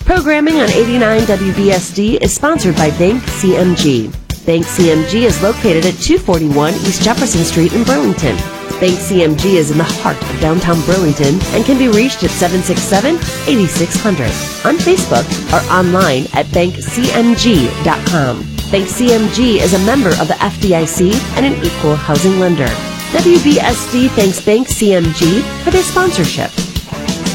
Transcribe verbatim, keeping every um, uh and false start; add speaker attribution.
Speaker 1: Programming on eighty-nine W B S D is sponsored by Bank C M G. Bank C M G is located at two forty-one East Jefferson Street in Burlington. Bank C M G is in the heart of downtown Burlington and can be reached at seven six seven, eight six zero zero on Facebook or online at bank c m g dot com. Bank C M G is a member of the F D I C and an equal housing lender. W B S D thanks Bank C M G for their sponsorship.